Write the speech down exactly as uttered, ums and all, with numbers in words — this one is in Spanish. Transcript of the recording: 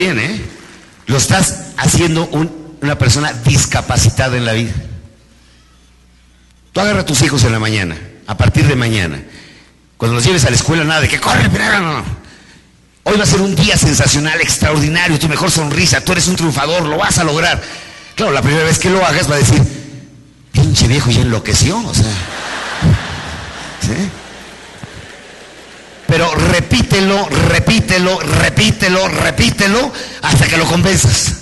Bien, ¿eh? Lo estás haciendo un, una persona discapacitada en la vida. Tú agarra a tus hijos en la mañana, a partir de mañana. Cuando los lleves a la escuela, nada de que corre, pero no, no. Hoy va a ser un día sensacional, extraordinario, tu mejor sonrisa, tú eres un triunfador, lo vas a lograr. Claro, la primera vez que lo hagas va a decir, pinche viejo, ya enloqueció, o sea. ¿Sí? Pero repítelo, repítelo, repítelo, repítelo, hasta que lo convenzas.